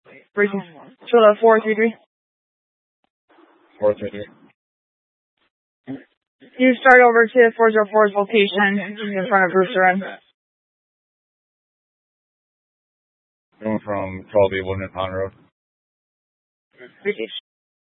Racing. Show the 433. 433. You start over to 404's location in front of Brewster Inn. Going from 12B Woodman Pond Road. Received.